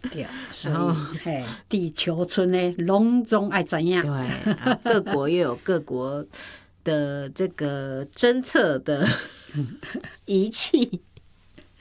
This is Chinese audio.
对，所以地球村呢，拢总爱知影。 对，各国又有各国的这个侦测的仪器。